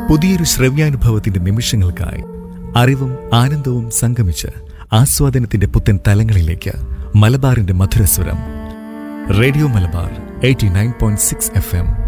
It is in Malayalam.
പുതിയൊരു ശ്രവ്യാനുഭവത്തിന്റെ നിമിഷങ്ങൾക്കായി അറിവും ആനന്ദവും സംഗമിച്ച് ആസ്വാദനത്തിന്റെ പുത്തൻ തലങ്ങളിലേക്ക് മലബാറിന്റെ മധുരസ്വരം. Radio Malabar 89.6 FM.